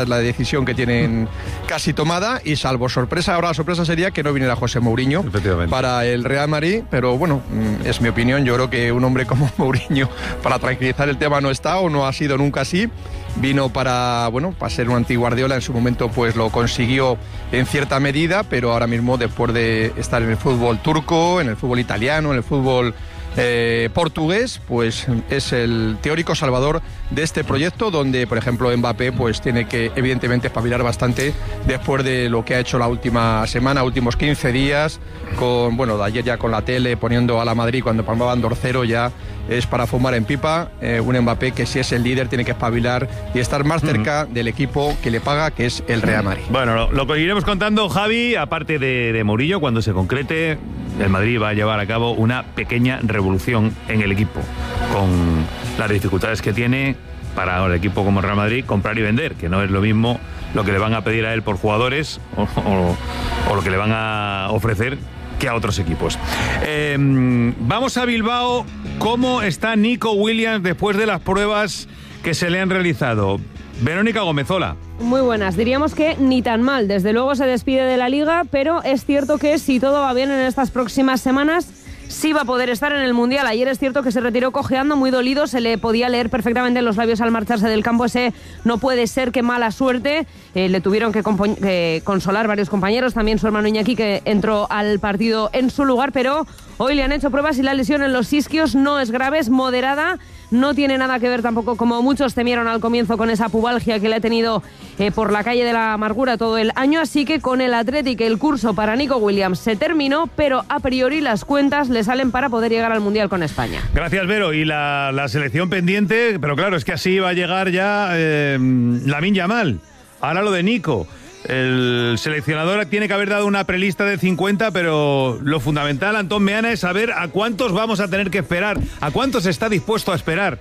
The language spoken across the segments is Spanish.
Es la decisión que tienen casi tomada y salvo sorpresa, ahora la sorpresa sería que no viniera José Mourinho para el Real Madrid, pero bueno, es mi opinión, yo creo que un hombre como Mourinho para tranquilizar el tema no está o no ha sido nunca así. Vino para ser un anti-Guardiola, en su momento pues lo consiguió en cierta medida, pero ahora mismo después de estar en el fútbol turco, en el fútbol italiano, en el fútbol portugués, pues es el teórico salvador de este proyecto, donde por ejemplo Mbappé pues tiene que evidentemente espabilar bastante después de lo que ha hecho la última semana, últimos 15 días, de ayer ya con la tele poniendo a la Madrid cuando palmaban 2-0, ya es para fumar en pipa. Un Mbappé que si es el líder tiene que espabilar y estar más cerca del equipo que le paga, que es el Real Madrid. Bueno, lo iremos contando, Javi, aparte de Mourinho, cuando se concrete, el Madrid va a llevar a cabo una pequeña revolución en el equipo, con las dificultades que tiene para el equipo como el Real Madrid comprar y vender, que no es lo mismo lo que le van a pedir a él por jugadores o lo que le van a ofrecer que a otros equipos. Vamos a Bilbao. ¿Cómo está Nico Williams después de las pruebas que se le han realizado? Verónica Gómezola. Muy buenas. Diríamos que ni tan mal. Desde luego se despide de la Liga, pero es cierto que si todo va bien en estas próximas semanas, sí va a poder estar en el Mundial. Ayer es cierto que se retiró cojeando, muy dolido, se le podía leer perfectamente en los labios al marcharse del campo ese no puede ser, qué mala suerte. Le tuvieron que consolar varios compañeros, también su hermano Iñaki, que entró al partido en su lugar, pero hoy le han hecho pruebas y la lesión en los isquios no es grave, es moderada. No tiene nada que ver tampoco, como muchos temieron al comienzo, con esa pubalgia que le ha tenido por la calle de la amargura todo el año. Así que con el Athletic el curso para Nico Williams se terminó, pero a priori las cuentas le salen para poder llegar al Mundial con España. Gracias, Vero. Y la selección pendiente, pero claro, es que así va a llegar ya Lamine Yamal. Ahora lo de Nico. El seleccionador tiene que haber dado una prelista de 50, pero lo fundamental, Antón Meana, es saber a cuántos vamos a tener que esperar, a cuántos está dispuesto a esperar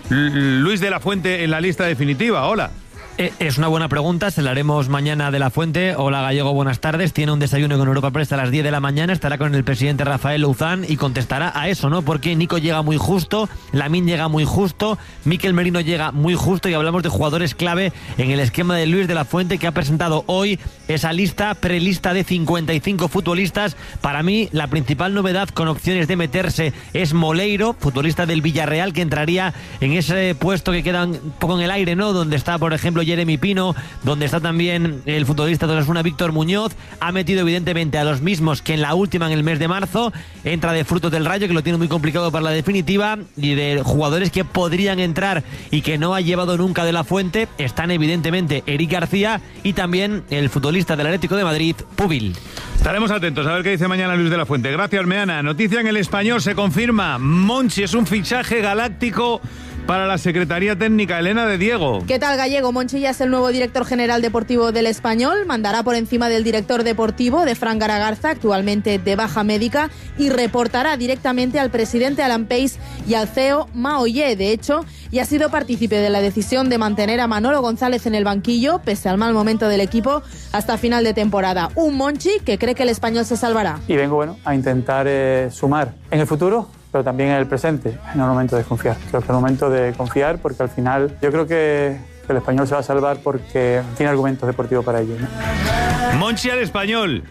Luis de la Fuente en la lista definitiva. Hola. Es una buena pregunta, se la haremos mañana de la Fuente. Hola Gallego, buenas tardes. Tiene un desayuno con Europa Press a las 10 de la mañana, estará con el presidente Rafael Louzán y contestará a eso, ¿no? Porque Nico llega muy justo, Lamine llega muy justo, Mikel Merino llega muy justo y hablamos de jugadores clave en el esquema de Luis de la Fuente, que ha presentado hoy esa prelista de 55 futbolistas. Para mí la principal novedad con opciones de meterse es Moleiro, futbolista del Villarreal, que entraría en ese puesto que queda un poco en el aire, ¿no? Donde está, por ejemplo, Jeremy Pino, donde está también el futbolista de Osasuna Víctor Muñoz. Ha metido evidentemente a los mismos que en la última, en el mes de marzo. Entra de Frutos del Rayo, que lo tiene muy complicado para la definitiva, y de jugadores que podrían entrar y que no ha llevado nunca de la Fuente están evidentemente Eric García y también el futbolista del Atlético de Madrid, Pubil. Estaremos atentos a ver qué dice mañana Luis de la Fuente. Gracias, Meana. Noticia en El Español, se confirma: Monchi es un fichaje galáctico para la Secretaría Técnica. Elena de Diego. ¿Qué tal, Gallego? Monchi ya es el nuevo director general deportivo del Español. Mandará por encima del director deportivo, de Fran Garagarza, actualmente de baja médica, y reportará directamente al presidente Alan Pace y al CEO Mao Ye. De hecho, y ha sido partícipe de la decisión de mantener a Manolo González en el banquillo, pese al mal momento del equipo, hasta final de temporada. Un Monchi que cree que el Español se salvará. Y vengo a intentar sumar en el futuro, pero también en el presente, en el momento de confiar. Creo que es el momento de confiar, porque al final yo creo que el Español se va a salvar porque tiene argumentos deportivos para ello, ¿no? Monchi al Español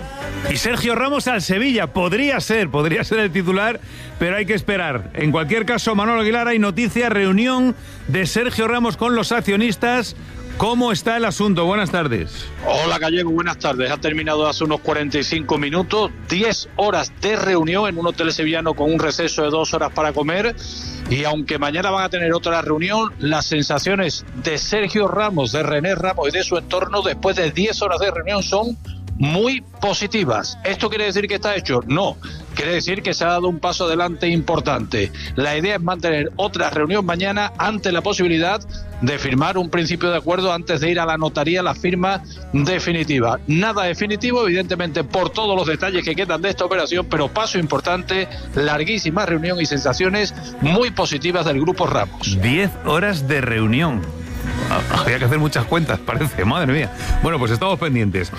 y Sergio Ramos al Sevilla. Podría ser el titular, pero hay que esperar. En cualquier caso, Manolo Aguilar, hay noticia, reunión de Sergio Ramos con los accionistas. ¿Cómo está el asunto? Buenas tardes. Hola, Gallego, buenas tardes. Ha terminado hace unos 45 minutos, 10 horas de reunión en un hotel sevillano con un receso de 2 horas para comer. Y aunque mañana van a tener otra reunión, las sensaciones de Sergio Ramos, de René Ramos y de su entorno después de 10 horas de reunión son muy positivas. ¿Esto quiere decir que está hecho? No. Quiere decir que se ha dado un paso adelante importante. La idea es mantener otra reunión mañana ante la posibilidad de firmar un principio de acuerdo antes de ir a la notaría, la firma definitiva. Nada definitivo, evidentemente, por todos los detalles que quedan de esta operación, pero paso importante, larguísima reunión y sensaciones muy positivas del Grupo Ramos. 10 horas de reunión. Había que hacer muchas cuentas, parece, madre mía. Bueno, pues estamos pendientes.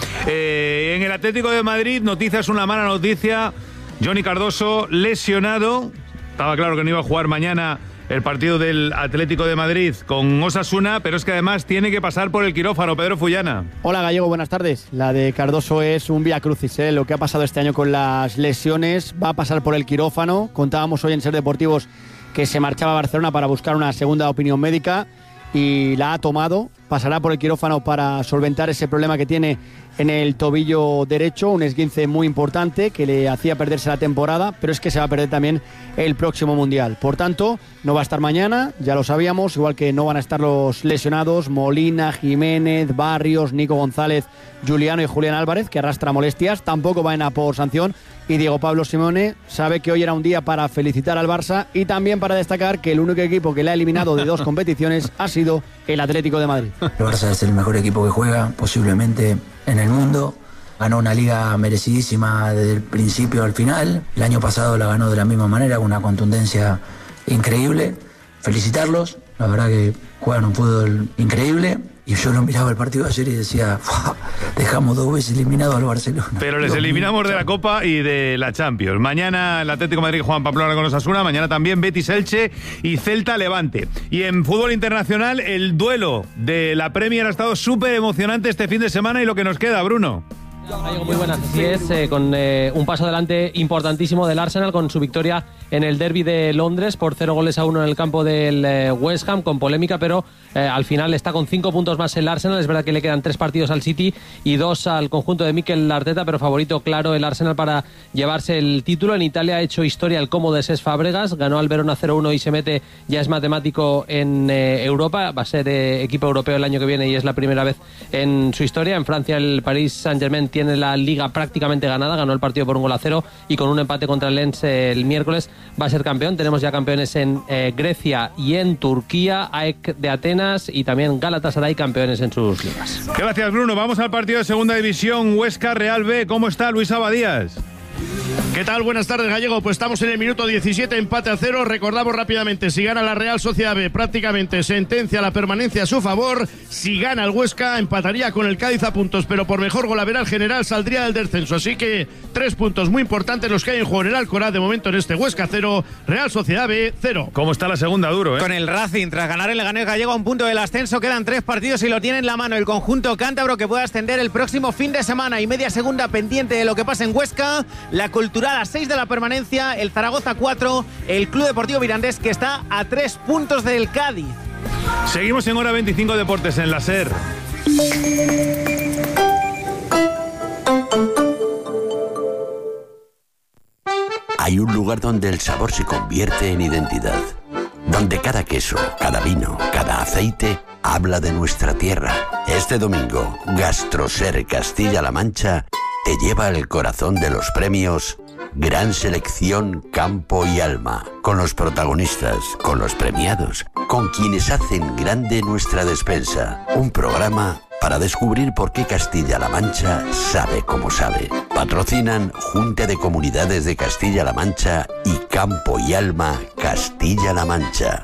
En el Atlético de Madrid, noticias, una mala noticia. Johnny Cardoso lesionado. Estaba claro que no iba a jugar mañana el partido del Atlético de Madrid con Osasuna, pero es que además tiene que pasar por el quirófano. Pedro Fullana. Hola Gallego, buenas tardes. La de Cardoso es un vía crucis, ¿eh? Lo que ha pasado este año con las lesiones, va a pasar por el quirófano. Contábamos hoy en Ser Deportivos que se marchaba a Barcelona para buscar una segunda opinión médica y la ha tomado. Pasará por el quirófano para solventar ese problema que tiene en el tobillo derecho, un esguince muy importante que le hacía perderse la temporada, pero es que se va a perder también el próximo Mundial. Por tanto, no va a estar mañana, ya lo sabíamos, igual que no van a estar los lesionados Molina, Jiménez, Barrios, Nico González, Juliano y Julián Álvarez, que arrastra molestias, tampoco van a por sanción. Y Diego Pablo Simeone sabe que hoy era un día para felicitar al Barça y también para destacar que el único equipo que le ha eliminado de 2 competiciones ha sido el Atlético de Madrid. El Barça es el mejor equipo que juega posiblemente en el mundo. Ganó una liga merecidísima desde el principio al final. El año pasado la ganó de la misma manera, con una contundencia increíble. Felicitarlos, la verdad que juegan un fútbol increíble. Y yo lo miraba el partido de ayer y decía, dejamos 2 veces eliminado al Barcelona. Pero les eliminamos de la Copa y de la Champions. Mañana el Atlético de Madrid juega en Pamplona con Osasuna, mañana también Betis Elche y Celta Levante. Y en fútbol internacional, el duelo de la Premier ha estado súper emocionante este fin de semana y lo que nos queda, Bruno. Muy buenas, así es, con un paso adelante importantísimo del Arsenal con su victoria en el derbi de Londres por 0-1 en el campo del West Ham, con polémica, pero al final está con 5 puntos más el Arsenal. Es verdad que le quedan 3 partidos al City y 2 al conjunto de Mikel Arteta, pero favorito claro el Arsenal para llevarse el título. En Italia ha hecho historia el Como de Cesc Fábregas, ganó al Verona 0-1 y se mete, ya es matemático en Europa, va a ser equipo europeo el año que viene y es la primera vez en su historia. En Francia el Paris Saint-Germain tiene la Liga prácticamente ganada, ganó el partido por 1-0 y con un empate contra el Lens el miércoles va a ser campeón. Tenemos ya campeones en Grecia y en Turquía, AEK de Atenas y también Galatasaray campeones en sus ligas. Gracias, Bruno. Vamos al partido de Segunda División, Huesca Real B. ¿Cómo está Luis Abadías? ¿Qué tal? Buenas tardes, Gallego. Pues estamos en el minuto 17, empate a 0. Recordamos rápidamente, si gana la Real Sociedad B, prácticamente sentencia la permanencia a su favor. Si gana el Huesca, empataría con el Cádiz a puntos, pero por mejor golaveral general saldría del descenso. Así que 3 puntos muy importantes los que hay en juego en el Alcoraz de momento en este Huesca 0, Real Sociedad B 0. ¿Cómo está la segunda, Duro? Con el Racing, tras ganar el Leganés Gallego a un punto del ascenso, quedan 3 partidos y lo tiene en la mano el conjunto cántabro, que puede ascender el próximo fin de semana, y media segunda pendiente de lo que pasa en Huesca. La Cultural a 6 de la permanencia, el Zaragoza 4, el Club Deportivo Mirandés, que está a 3 puntos del Cádiz. Seguimos en Hora 25 Deportes en la SER. Hay un lugar donde el sabor se convierte en identidad, donde cada queso, cada vino, cada aceite habla de nuestra tierra. Este domingo, GastroSer Castilla-La Mancha te lleva al corazón de los premios Gran Selección Campo y Alma, con los protagonistas, con los premiados, con quienes hacen grande nuestra despensa. Un programa para descubrir por qué Castilla-La Mancha sabe como sabe. Patrocinan Junta de Comunidades de Castilla-La Mancha y Campo y Alma Castilla-La Mancha.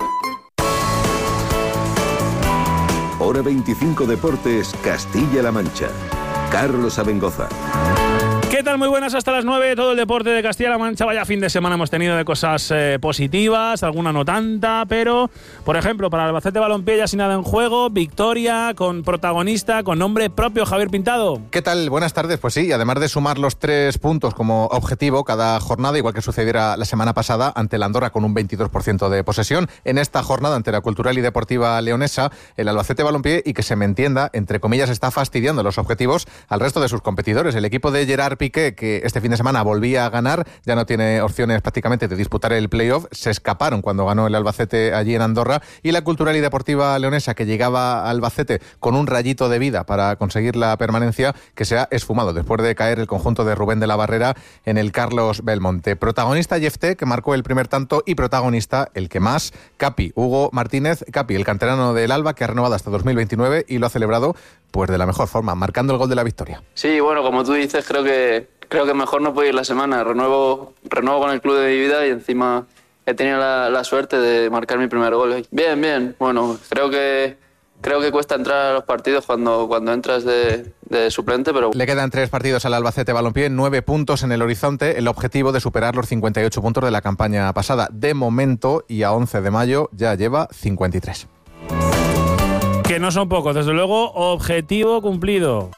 Hora 25 Deportes, Castilla-La Mancha. Carlos Abengoza. ¿Qué tal? Muy buenas, hasta las 9, todo el deporte de Castilla-La Mancha. Vaya fin de semana hemos tenido de cosas positivas, alguna no tanta, pero, por ejemplo, para el Albacete Balompié ya sin nada en juego, victoria con protagonista, con nombre propio, Javier Pintado. ¿Qué tal? Buenas tardes. Pues sí, además de sumar los 3 puntos como objetivo cada jornada, igual que sucediera la semana pasada ante la Andorra con un 22% de posesión, en esta jornada ante la Cultural y Deportiva Leonesa, el Albacete Balompié, y que se me entienda, entre comillas, está fastidiando los objetivos al resto de sus competidores. El equipo de Gerard Piqué, que este fin de semana volvía a ganar, ya no tiene opciones prácticamente de disputar el playoff, se escaparon cuando ganó el Albacete allí en Andorra, y la Cultural y Deportiva Leonesa, que llegaba a Albacete con un rayito de vida para conseguir la permanencia, que se ha esfumado después de caer el conjunto de Rubén de la Barrera en el Carlos Belmonte. Protagonista Jefté, que marcó el primer tanto, y protagonista, el que más, Capi, Hugo Martínez Capi, el canterano del Alba, que ha renovado hasta 2029 y lo ha celebrado pues de la mejor forma, marcando el gol de la victoria. Sí, bueno, como tú dices, creo que mejor no puede ir la semana. Renuevo con el club de mi vida y encima he tenido la suerte de marcar mi primer gol. Bien. Bueno, creo que cuesta entrar a los partidos cuando entras de de suplente, pero... Le quedan 3 partidos al Albacete Balompié, 9 puntos en el horizonte, el objetivo de superar los 58 puntos de la campaña pasada. De momento, y a 11 de mayo, ya lleva 53. Que no son pocos, desde luego, objetivo cumplido.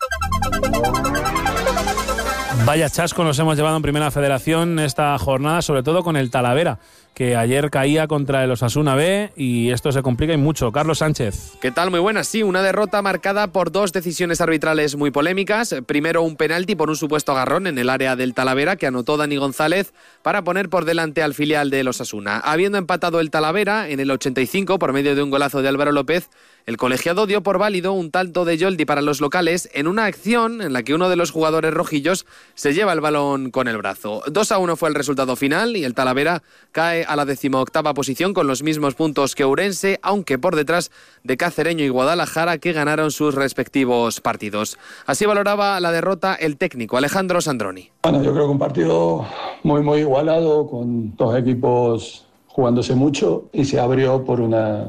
Vaya chasco nos hemos llevado en Primera Federación esta jornada, sobre todo con el Talavera, que ayer caía contra el Osasuna B y esto se complica y mucho. Carlos Sánchez. ¿Qué tal? Muy buenas. Sí, una derrota marcada por 2 decisiones arbitrales muy polémicas. Primero, un penalti por un supuesto agarrón en el área del Talavera que anotó Dani González para poner por delante al filial del Osasuna. Habiendo empatado el Talavera en el 85 por medio de un golazo de Álvaro López, el colegiado dio por válido un tanto de Yoldi para los locales en una acción en la que uno de los jugadores rojillos se lleva el balón con el brazo. 2-1 fue el resultado final y el Talavera cae a la 18ª posición con los mismos puntos que Ourense, aunque por detrás de Cacereño y Guadalajara, que ganaron sus respectivos partidos. Así valoraba la derrota el técnico Alejandro Sandroni. Bueno, yo creo que un partido muy igualado, con 2 equipos jugándose mucho, y se abrió por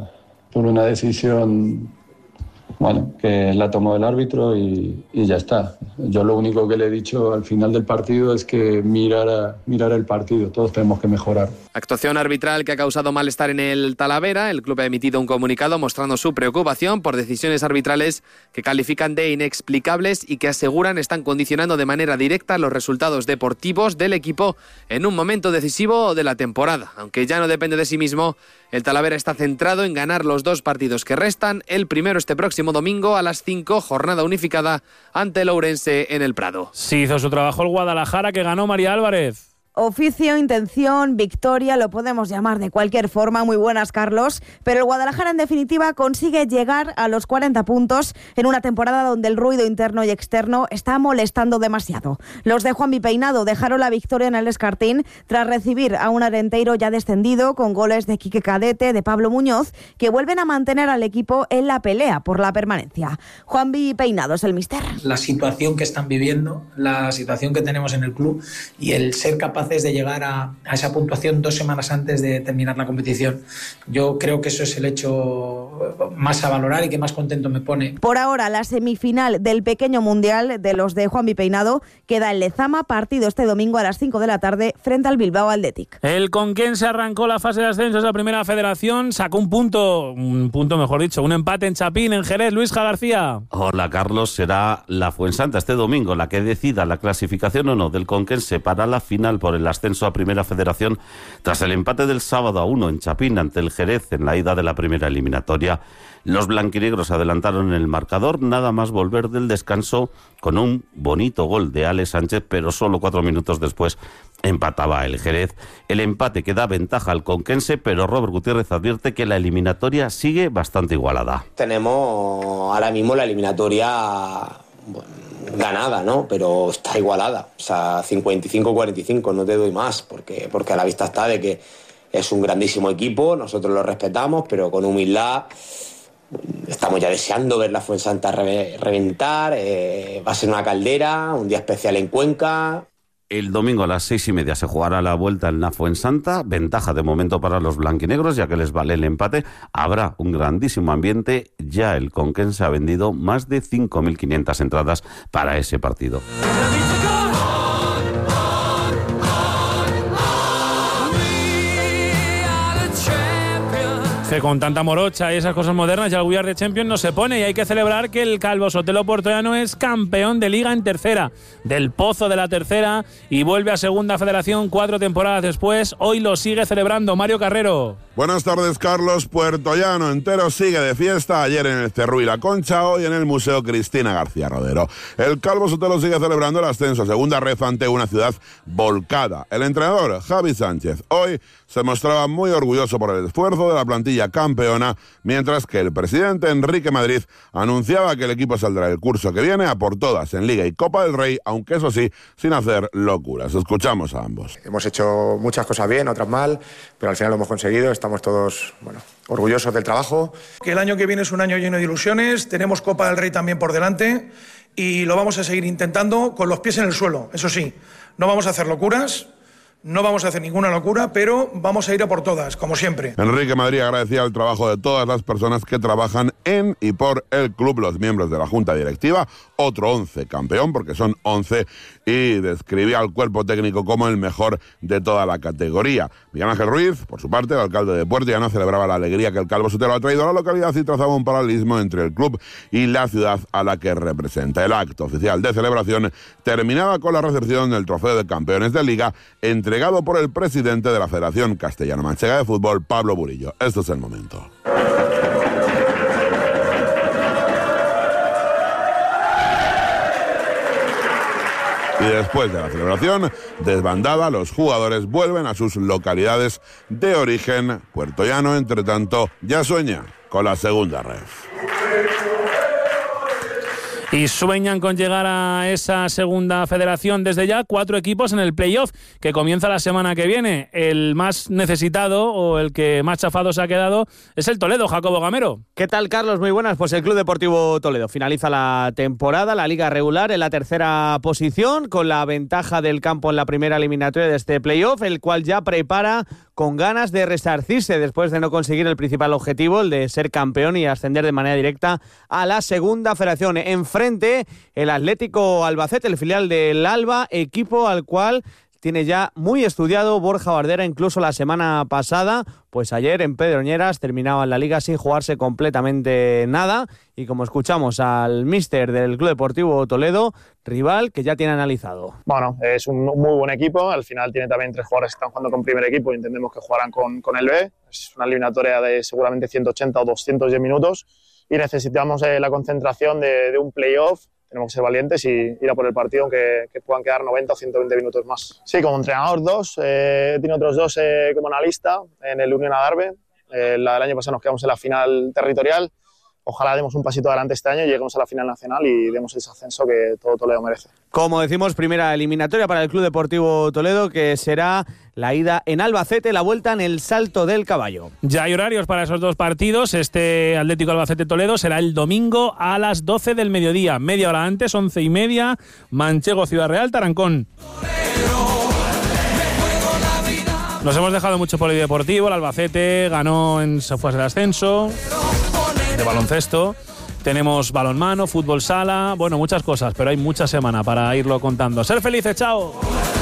una decisión, bueno, que la tomó el árbitro y ya está. Yo lo único que le he dicho al final del partido es que mirara el partido. Todos tenemos que mejorar. Actuación arbitral que ha causado malestar en el Talavera. El club ha emitido un comunicado mostrando su preocupación por decisiones arbitrales que califican de inexplicables y que aseguran están condicionando de manera directa los resultados deportivos del equipo en un momento decisivo de la temporada. Aunque ya no depende de sí mismo, el Talavera está centrado en ganar los 2 partidos que restan. El primero este próximo domingo a las 5, jornada unificada ante el Ourense en el Prado. Sí hizo su trabajo el Guadalajara, que ganó María Álvarez. Oficio, intención, victoria, lo podemos llamar de cualquier forma. Muy buenas, Carlos. Pero el Guadalajara, en definitiva, consigue llegar a los 40 puntos en una temporada donde el ruido interno y externo está molestando demasiado. Los de Juanvi Peinado dejaron la victoria en el Escartín tras recibir a un Arenteiro ya descendido, con goles de Quique Cadete, de Pablo Muñoz, que vuelven a mantener al equipo en la pelea por la permanencia. Juanvi Peinado es el míster. La situación que están viviendo, la situación que tenemos en el club y el ser capaces de llegar a esa puntuación 2 semanas antes de terminar la competición. Yo creo que eso es el hecho más a valorar y que más contento me pone. Por ahora, la semifinal del pequeño mundial de los de Juanvi Peinado queda en Lezama, partido este domingo a las 5 de la tarde frente al Bilbao Athletic. El Conquense arrancó la fase de ascensos a la Primera Federación, sacó un punto mejor dicho, un empate en Chapín, en Jerez. Luisja García. Hola, Carlos. Será la Fuensanta este domingo la que decida la clasificación o no del Conquense para la final por el ascenso a Primera Federación tras el empate del sábado a 1 en Chapín ante el Jerez en la ida de la primera eliminatoria. Los blanquinegros adelantaron en el marcador nada más volver del descanso con un bonito gol de Alex Sánchez, pero solo 4 minutos después empataba el Jerez. El empate que da ventaja al Conquense, pero Robert Gutiérrez advierte que la eliminatoria sigue bastante igualada. Tenemos ahora mismo la eliminatoria ganada, ¿no? Pero está igualada, o sea, 55-45, no te doy más, porque a la vista está de que es un grandísimo equipo, nosotros lo respetamos, pero con humildad. Estamos ya deseando ver la Fuensanta reventar, va a ser una caldera, un día especial en Cuenca. El domingo a las 6:30 se jugará la vuelta en la Fuensanta, ventaja de momento para los blanquinegros, ya que les vale el empate. Habrá un grandísimo ambiente, ya el Conquense ha vendido más de 5.500 entradas para ese partido. Que con tanta morocha y esas cosas modernas ya el We Are the Champions no se pone, y hay que celebrar que el Calvo Sotelo Portollano es campeón de Liga en tercera, del Pozo de la tercera, y vuelve a Segunda Federación 4 temporadas después. Hoy lo sigue celebrando Mario Carrero. Buenas tardes, Carlos. Puertollano entero sigue de fiesta, ayer en el Cerrú y la Concha, hoy en el Museo Cristina García Rodero. El Calvo Sotelo sigue celebrando el ascenso a segunda red ante una ciudad volcada. El entrenador, Javi Sánchez, hoy se mostraba muy orgulloso por el esfuerzo de la plantilla campeona, mientras que el presidente Enrique Madrid anunciaba que el equipo saldrá el curso que viene a por todas en Liga y Copa del Rey, aunque eso sí, sin hacer locuras. Escuchamos a ambos. Hemos hecho muchas cosas bien, otras mal, pero al final lo hemos conseguido, estamos todos, orgullosos del trabajo. Que el año que viene es un año lleno de ilusiones, tenemos Copa del Rey también por delante y lo vamos a seguir intentando con los pies en el suelo. Eso sí, no vamos a hacer locuras, No vamos a hacer ninguna locura, pero vamos a ir a por todas, como siempre. Enrique Madrid agradecía el trabajo de todas las personas que trabajan en y por el club, los miembros de la Junta Directiva, otro 11 campeón, porque son 11, y describía al cuerpo técnico como el mejor de toda la categoría. Miguel Ángel Ruiz, por su parte, el alcalde de Puerto Llano, celebraba la alegría que el Calvo Sotelo ha traído a la localidad y trazaba un paralelismo entre el club y la ciudad a la que representa. El acto oficial de celebración terminaba con la recepción del trofeo de campeones de Liga, entregado por el presidente de la Federación Castellano-Manchega de Fútbol, Pablo Burillo. Esto es el momento. Y después de la celebración, desbandada, los jugadores vuelven a sus localidades de origen. Puerto Llano, entre tanto, ya sueña con la segunda ref. Y sueñan con llegar a esa segunda federación desde ya. 4 equipos en el playoff que comienza la semana que viene. El más necesitado o el que más chafado se ha quedado es el Toledo, Jacobo Gamero. ¿Qué tal, Carlos? Muy buenas. Pues el Club Deportivo Toledo finaliza la temporada, la liga regular, en la tercera posición, con la ventaja del campo en la primera eliminatoria de este playoff, el cual ya prepara con ganas de resarcirse después de no conseguir el principal objetivo, el de ser campeón y ascender de manera directa a la segunda federación. Enfrente, el Atlético Albacete, el filial del Alba, equipo al cual tiene ya muy estudiado Borja Bardera, incluso la semana pasada, pues ayer en Pedroñeras terminaba la liga sin jugarse completamente nada, y como escuchamos al míster del Club Deportivo Toledo, rival que ya tiene analizado. Bueno, es un muy buen equipo, al final tiene también 3 jugadores que están jugando con primer equipo y entendemos que jugarán con el B, es una eliminatoria de seguramente 180 o 210 minutos y necesitamos la concentración de un playoff. Tenemos que ser valientes y ir a por el partido, aunque puedan quedar 90 o 120 minutos más. Sí, como entrenador 2, tiene otros 2 como analista en el Unión Adarve. El año pasado nos quedamos en la final territorial. Ojalá demos un pasito adelante este año y lleguemos a la final nacional y demos ese ascenso que todo Toledo merece. Como decimos, primera eliminatoria para el Club Deportivo Toledo, que será la ida en Albacete, la vuelta en el Salto del Caballo. Ya hay horarios para esos 2 partidos. Este Atlético Albacete-Toledo será el domingo a las 12 del mediodía. Media hora antes, 11:30, Manchego-Ciudad Real, Tarancón. Nos hemos dejado mucho polideportivo. El Albacete ganó en fue el ascenso de baloncesto. Tenemos balonmano, fútbol sala, bueno, muchas cosas, pero hay mucha semana para irlo contando. ¡Ser felices! ¡Chao!